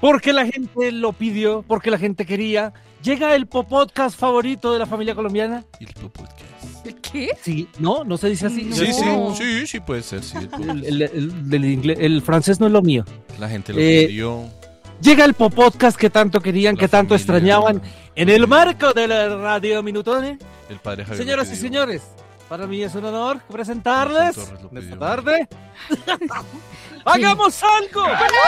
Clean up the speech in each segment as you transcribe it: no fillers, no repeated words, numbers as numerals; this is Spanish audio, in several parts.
Porque la gente lo pidió, porque la gente quería. Llega el podcast favorito de la familia colombiana. El podcast. ¿Qué? Sí, no se dice así. No. Sí, puede ser, sí. El francés no es lo mío. La gente lo pidió. Llega el podcast que tanto querían, La que tanto familia. extrañaban, en el marco de la Radio Minutone. El padre Javier. Señoras lo y pidió. señores, para mí es un honor presentarles Nelson Torres lo pidió. esta tarde. ¡Hagamos algo!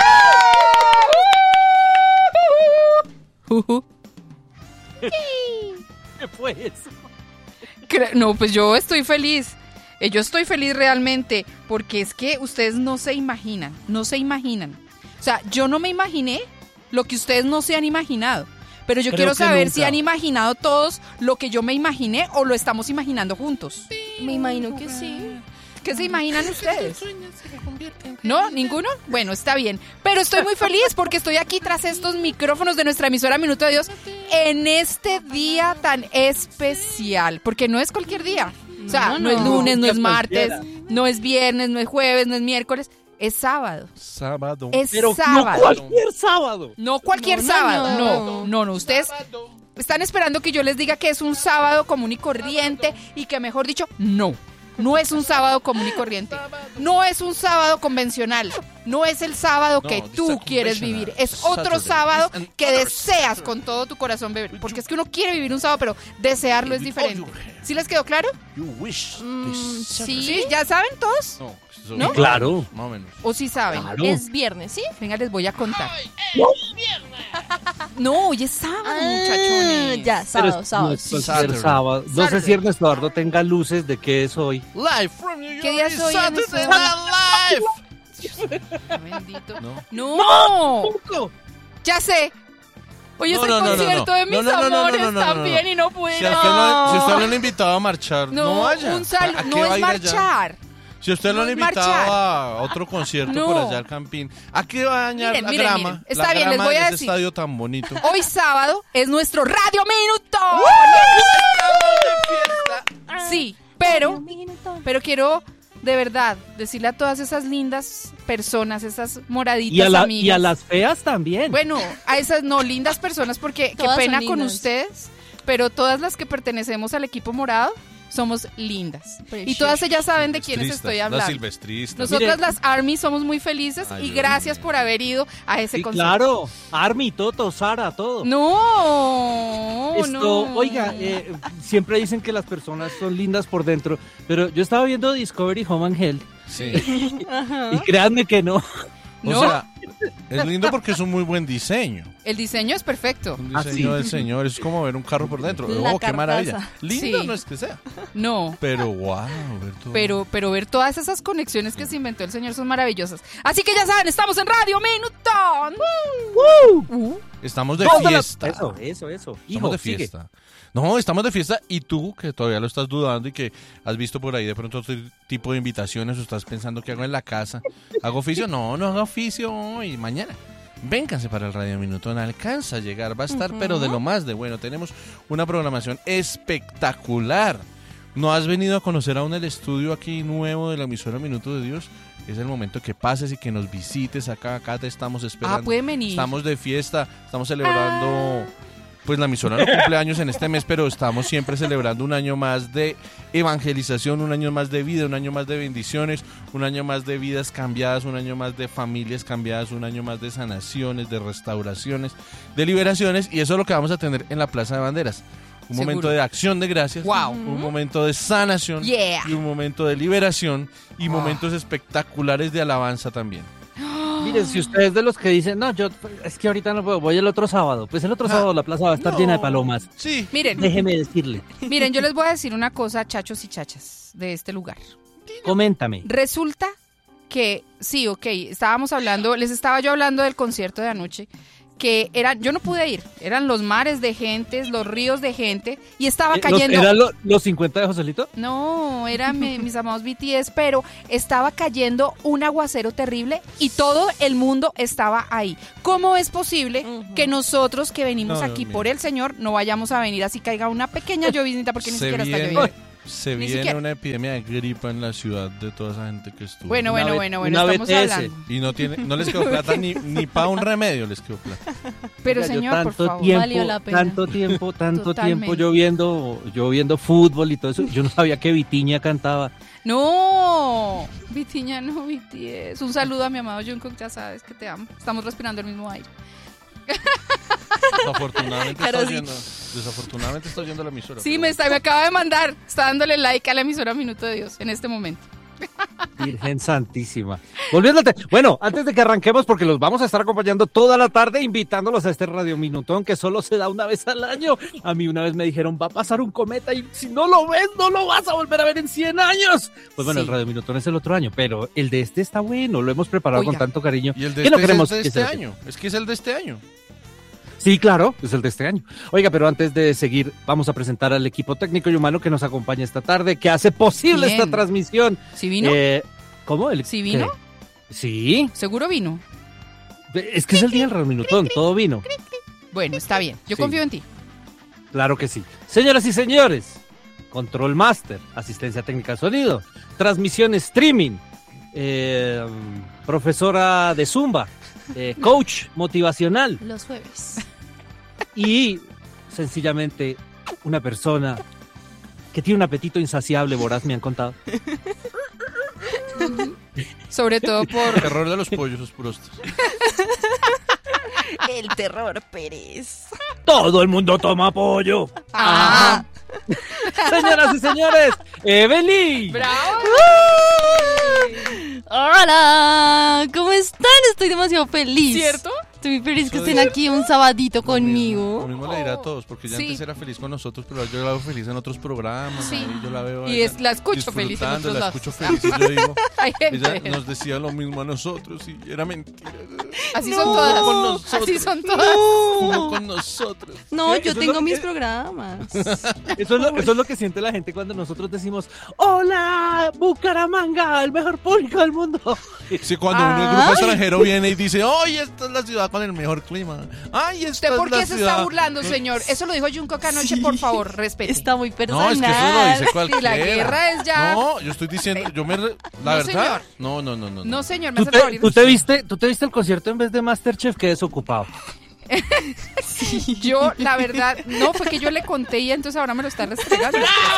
¿Qué fue eso? No, pues yo estoy feliz. Yo estoy feliz realmente porque es que ustedes no se imaginan. O sea, yo no me imaginé lo que ustedes no se han imaginado. Pero yo Creo quiero que saber nunca. si han imaginado todos lo que yo me imaginé o lo estamos imaginando juntos. Me imagino que sí. ¿Qué se imaginan ustedes? ¿No? ¿Ninguno? Bueno, está bien. Pero estoy muy feliz porque estoy aquí tras estos micrófonos de nuestra emisora Minuto de Dios en este día tan especial. Porque no es cualquier día. O sea, no es lunes, no es martes, no es viernes, no es jueves, no es miércoles. Es sábado. Sábado. Es Pero sábado. no cualquier sábado. No cualquier sábado. No. Ustedes están esperando que yo les diga que es un sábado común y corriente y que, mejor dicho, no. No es un sábado común y corriente. No es un sábado convencional. No es el sábado que tú quieres vivir. Es otro sábado que deseas con todo tu corazón vivir. Porque es que uno quiere vivir un sábado, pero desearlo es diferente. ¿Sí les quedó claro? You wish ¿Sí? ¿Ya saben todos? ¿No? Claro. Más o menos. ¿O sí saben? Claro. Es viernes, ¿sí? Venga, les voy a contar. No, hoy es sábado, muchachones. Ya, sábado. No es cualquier Saturday. sábado. No sé Saturday. si Ernesto Eduardo tenga luces de qué es hoy. Live from New York. ¿Qué día es hoy, Saturday Ernesto? Night Live. Bendito. No. ¡No! Ya sé. Hoy es No, el no, no, concierto no. de mis No, amores no, también y no pude. Si a usted no, si usted lo han invitado a marchar, no vaya. ¿A qué No va a es ir allá? marchar. Si usted lo No han es invitado marchar. a otro concierto No. por allá al Campín, ¿a qué va a dañar Miren, la miren, grama? miren. Está la bien, les grama voy de a ese decir. estadio tan bonito. Hoy sábado es nuestro Radio Minuto. Sí, pero quiero de verdad decirle a todas esas lindas personas, esas moraditas amigas. Y a las feas también. Bueno, a esas no lindas personas porque qué Todas son pena con lindas. ustedes, pero todas las que pertenecemos al equipo morado somos lindas. Precious. Y todas ellas saben de quiénes estoy Las hablando. silvestristas. Nosotras Mire. las Army somos muy felices Ay, y Dios gracias mío. por haber ido a ese Sí, concierto. claro. Army, Toto, Sara, todo. No, Esto, no. oiga, siempre dicen que las personas son lindas por dentro, pero yo estaba viendo Discovery Home and Health Sí. y créanme que no. ¿No? O sea, es lindo porque es un muy buen diseño. El diseño es perfecto. Un Ah, diseño sí. del señor. Es como ver un carro por dentro. La Oh, qué carcasa. maravilla. Lindo Sí. no es que sea. No. Pero wow, ver todo. Pero ver todas esas conexiones que se inventó el señor son maravillosas. Así que ya saben, estamos en Radio Minutón. Estamos de Toda la- fiesta. Eso. Estamos Hijo, de sigue. fiesta. No, estamos de fiesta y tú, que todavía lo estás dudando y que has visto por ahí de pronto otro tipo de invitaciones o estás pensando qué hago en la casa. ¿Hago oficio? No hago oficio hoy, mañana. Vénganse para el Radio Minutón, alcanza a llegar, va a estar pero de lo más de bueno. Tenemos una programación espectacular. ¿No has venido a conocer aún el estudio aquí nuevo de la emisora Minuto de Dios? Es el momento que pases y que nos visites acá te estamos esperando. Pueden venir. Estamos de fiesta, estamos celebrando, pues la emisora no cumple años en este mes, pero estamos siempre celebrando un año más de evangelización, un año más de vida, un año más de bendiciones, un año más de vidas cambiadas, un año más de familias cambiadas, un año más de sanaciones, de restauraciones, de liberaciones, y eso es lo que vamos a tener en la Plaza de Banderas. Un Seguro. momento de acción de gracias, Wow. un momento de sanación Yeah. y un momento de liberación y momentos espectaculares de alabanza también. Miren, si ustedes de los que dicen, no, yo es que ahorita no puedo, voy el otro sábado. Pues el otro sábado la plaza va a estar llena de palomas. Sí. Miren, Déjeme decirle. miren, yo les voy a decir una cosa, chachos y chachas, de este lugar. Coméntame. Resulta que, sí, ok, les estaba yo hablando del concierto de anoche, que yo no pude ir, eran los mares de gente, los ríos de gente, y estaba cayendo... ¿Eran los 50 de Joselito? No, eran mis amados BTS, pero estaba cayendo un aguacero terrible y todo el mundo estaba ahí. ¿Cómo es posible que nosotros que venimos No, aquí mira. por el Señor no vayamos a venir así caiga una pequeña lloviznita porque ni Se siquiera está viene- lloviendo? Se Ni viene siquiera. una epidemia de gripa en la ciudad de toda esa gente que estuvo. Bueno, Una estamos BTS. hablando. Y no les quedó plata ni para un remedio les quedó plata. Pero Oiga, yo señor, por favor. Valió la pena. tanto tiempo Totalmente. yo viendo fútbol y todo eso. Yo no sabía que Vitiña cantaba. No, Vitiña no, BTS. Un saludo a mi amado Jungkook, ya sabes que te amo. Estamos respirando el mismo aire. Desafortunadamente está oyendo la emisora. Sí, pero- me acaba de mandar. Está dándole like a la emisora Minuto de Dios en este momento. Virgen Santísima. Volviéndote. Bueno, antes de que arranquemos, porque los vamos a estar acompañando toda la tarde, invitándolos a este Radio Minutón que solo se da una vez al año. A mí una vez me dijeron, va a pasar un cometa y si no lo ves, no lo vas a volver a ver en 100 años. Pues bueno, Sí. el Radio Minutón es el otro año, pero el de este está bueno, lo hemos preparado Oiga. con tanto cariño. Y el de ¿Qué no este queremos es de que este se lo- año. Es que es el de este año. Sí, claro, es el de este año. Oiga, pero antes de seguir, vamos a presentar al equipo técnico y humano que nos acompaña esta tarde, que hace posible Bien. esta transmisión. ¿Sí vino? ¿Cómo? ¿Sí vino? ¿Qué? Sí, Seguro vino. es que es el día del Radio Minutón, todo vino. Bueno, está bien. Yo Sí. confío en ti. Claro que sí. Señoras y señores, Control Master, asistencia técnica de sonido, transmisión streaming, profesora de Zumba, coach motivacional Los jueves. y sencillamente una persona que tiene un apetito insaciable, voraz, me han contado. Sobre todo por... Terror de los pollos prostos. El terror Pérez. Todo el mundo toma pollo. ¡Ah! Señoras y señores, Evelyn. ¡Bravo! Hola, ¿cómo están? Estoy demasiado feliz. ¿Cierto? Estoy feliz que Eso estén dice- aquí un sabadito Lo conmigo. mismo le dirá a todos, porque ya Sí. antes era feliz con nosotros, pero yo la veo feliz en otros programas. Sí. ahí yo la veo Y a es- la escucho feliz en disfrutando, otros la lados. escucho feliz y yo digo, Hay ella gente. nos decía lo mismo a nosotros y era mentira. Así No. son Con todas. nosotros. Así son todas. Como con nosotros. No, Eso yo es tengo lo mis que- programas. Eso es lo que siente la gente cuando nosotros decimos, hola, Bucaramanga, el mejor público del mundo. Sí, cuando un grupo extranjero viene y dice, ¡ay, esta es la ciudad con el mejor clima! ¡Ay, esta ¿Usted por es la qué se ciudad! está burlando, señor? Eso lo dijo Jungkook anoche, por favor, respete. Está muy No, personal. es que eso lo dice Sí, cualquiera. la guerra es ya... No, yo estoy diciendo, la No, verdad, señor. no. No, señor, me ¿Tú hace el favor. tú te viste el concierto en vez de Masterchef? Qué desocupado. Yo, la verdad, no, fue que yo le conté y entonces ahora me lo está restregando.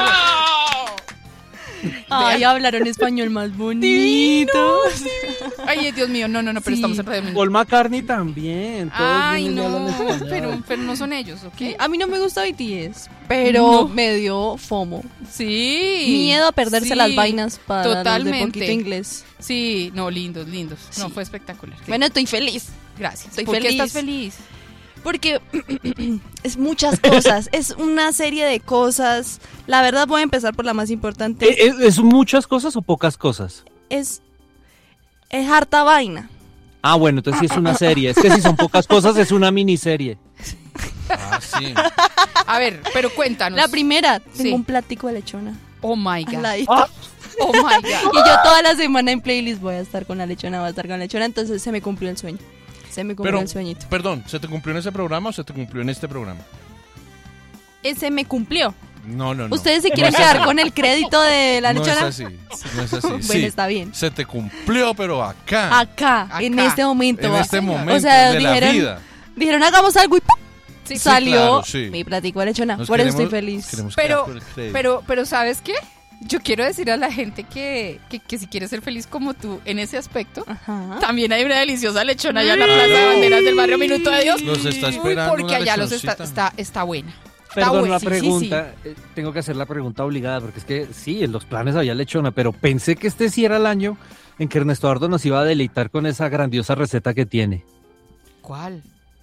Ay, hablaron español más bonito. Ay, Dios mío, no, pero Sí. estamos en Radio Minuto. Paul McCartney también. Todos Ay, vienen y hablan no, español. pero no son ellos, ¿ok? Sí, a mí no me gusta BTS, pero me dio FOMO. Sí. Miedo a perderse Sí, las vainas para los de totalmente. poquito inglés. Sí, no, lindos. No, Sí. fue espectacular. Bueno, estoy feliz. Gracias. estoy ¿Por qué feliz. estás feliz? Porque es muchas cosas, es una serie de cosas. La verdad voy a empezar por la más importante. ¿Es muchas cosas o pocas cosas? Es harta vaina. Ah, bueno, entonces sí es una serie. Es que si son pocas cosas, es una miniserie. Ah, sí. A ver, pero cuéntanos. La primera, Sí. tengo un plático de lechona. Oh my Al God. ladito. Ah, Oh my God. Y yo toda la semana en playlist voy a estar con la lechona, entonces se me cumplió el sueño. Se me cumplió Pero, el sueñito. perdón, ¿se te cumplió en ese programa o se te cumplió en este programa? Ese me cumplió. No. ¿Ustedes se No quieren es quedar así. con el crédito de la No es lechona? así, no es así. Bueno, Sí, está bien. se te cumplió, pero acá, Acá, en Acá. este momento. en este señor. momento O sea, de la vida. dijeron hagamos algo y ¡pum! Sí, salió claro, sí. mi plático de lechona. Nos Por eso estoy queremos- feliz. queremos Pero, quedar por el crédito. pero ¿sabes qué? Yo quiero decir a la gente que si quiere ser feliz como tú en ese aspecto, Ajá. también hay una deliciosa lechona allá en la Plaza de Banderas del barrio Minuto de Dios. Los está Uy, esperando porque una allá lechoncita. está buena. Perdón buena, la sí, pregunta, tengo que hacer la pregunta obligada, porque es que sí, en los planes había lechona, pero pensé que este sí era el año en que Ernesto Eduardo nos iba a deleitar con esa grandiosa receta que tiene. ¿Cuál?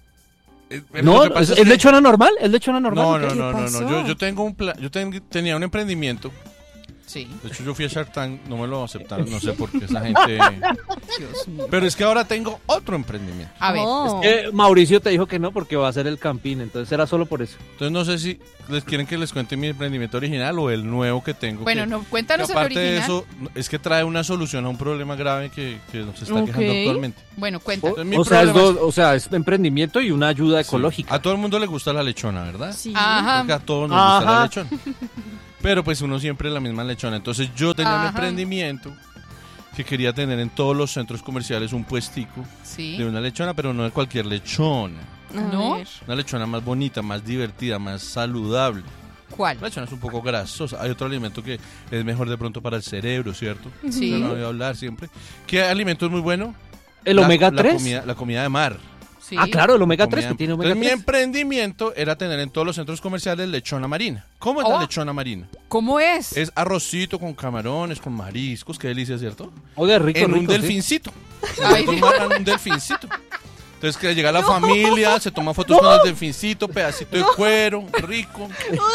No, Lo que pasa ¿es que- lechona normal? ¿Es lechona normal? No, ¿O qué? no, no, no, pasó? no. Yo tengo un plan, tenía un emprendimiento. Sí. De hecho, yo fui a Shark Tank, no me lo aceptaron, no sé por qué esa gente. Dios mío. Pero es que ahora tengo otro emprendimiento. A ver, Oh. Mauricio te dijo que no porque va a hacer el campín, entonces era solo por eso. Entonces no sé si les quieren que les cuente mi emprendimiento original o el nuevo que tengo. bueno, que- no, cuéntanos que el aparte original. de eso, es que trae una solución a un problema grave que nos está Ok. quejando actualmente. Bueno, cuéntanos. Entonces, mi O sea, problema es emprendimiento y una ayuda Sí. ecológica. A todo el mundo le gusta la lechona, ¿verdad? Sí. Ajá. Porque a todos nos gusta la Ajá. lechona. Pero pues uno siempre la misma lechona. Entonces yo tenía un Ajá. emprendimiento que quería tener en todos los centros comerciales un puestico Sí. de una lechona, pero no de cualquier lechona. A ¿No? ver. Una lechona más bonita, más divertida, más saludable. ¿Cuál? La lechona es un poco grasosa. Hay otro alimento que es mejor de pronto para el cerebro, ¿cierto? Sí. Yo no voy a hablar siempre. ¿Qué alimento es muy bueno? ¿El omega 3? La comida de mar. Sí. Ah, claro, el omega 3 Comida- que tiene omega Entonces, mi 3. emprendimiento era tener en todos los centros comerciales lechona marina. ¿Cómo es la Oh. lechona marina? ¿Cómo es? Es arrocito con camarones, con mariscos, qué delicia, ¿cierto? Oye, rico, En un rico, sí. delfincito. Ay, Toman un delfincito. Entonces que llega la familia, se toma fotos con el delfincito, pedacito de cuero, rico.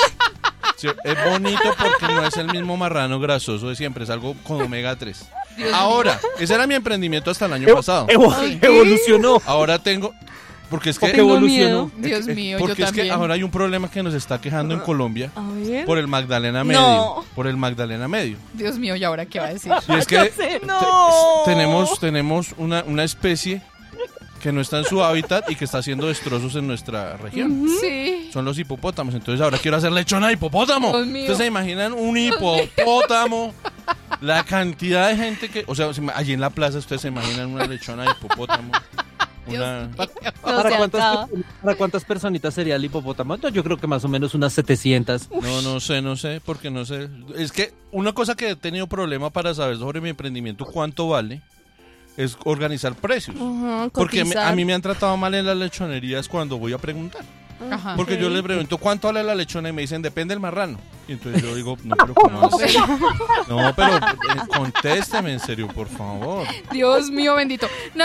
Sí, es bonito porque no es el mismo marrano grasoso de siempre, es algo con omega 3. Ahora, ese era mi emprendimiento hasta el año pasado. Evolucionó. Ahora tengo... Porque es que... Porque evolucionó. Dios mío, yo porque es que también. ahora hay un problema que nos está quejando en Colombia A ver. por el Magdalena Medio. No. Por el Magdalena Medio. Dios mío, ¿y ahora qué va a decir? Y es que Ya sé, no. tenemos una especie que no está en su hábitat y que está haciendo destrozos en nuestra región. Sí. Son los hipopótamos. Entonces ahora quiero hacer lechona de hipopótamo. Dios mío. Ustedes se imaginan un hipopótamo. La cantidad de gente que... O sea, allí en la plaza ustedes se imaginan una lechona de hipopótamo. Una... No ¿Para se cuántas, acaba. ¿Para cuántas personitas sería el hipopótamo? No, yo creo que más o menos unas 700. No sé, porque no sé. Es que una cosa que he tenido problema para saber sobre mi emprendimiento cuánto vale es organizar precios. Ajá, Porque cotizar. a mí me han tratado mal en las lechonerías cuando voy a preguntar. Ajá. Porque Ok. yo les pregunto cuánto vale la lechona y me dicen depende del marrano. Y entonces yo digo, no, pero ¿cómo así? No, pero contésteme en serio, por favor. Dios mío bendito. No.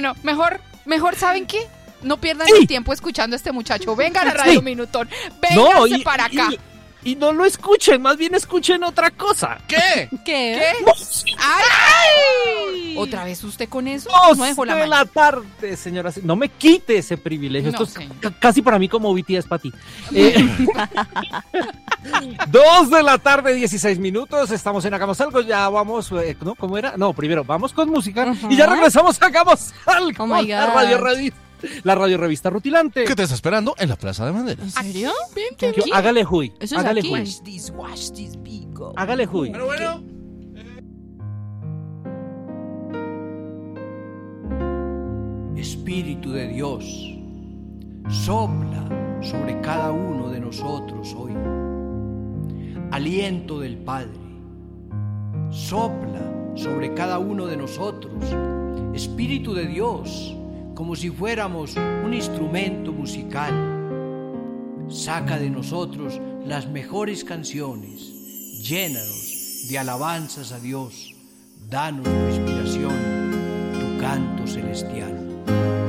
Mejor, ¿saben qué? No pierdan Sí. el tiempo escuchando a este muchacho. Vengan a Radio Sí. Minutón. Vénganse para acá. Y no lo escuchen, más bien escuchen otra cosa. ¿Qué? ¿Qué? ¿Qué? ¡Ay! ¿Otra vez usted con eso? No dejó la de mano. la tarde, señora. No me quite ese privilegio. No, Esto es señor. casi para mí como BTS para ti. 2 de la tarde, 16 minutos. Estamos en Hagamos Algo. Ya vamos. ¿No? ¿Cómo era? No, primero vamos con música. Ajá. Y ya regresamos a Hagamos Algo. Oh my La God. radio revista rutilante. ¿Qué te está esperando en la Plaza de Banderas? ¿En serio? Hágale Huy. Eso es Hágale aquí. Huy. Hágale Huy. Pero bueno. Espíritu de Dios, sopla sobre cada uno de nosotros hoy. Aliento del Padre, sopla sobre cada uno de nosotros. Espíritu de Dios, como si fuéramos un instrumento musical. Saca de nosotros las mejores canciones, llénanos de alabanzas a Dios, danos tu inspiración, tu canto celestial.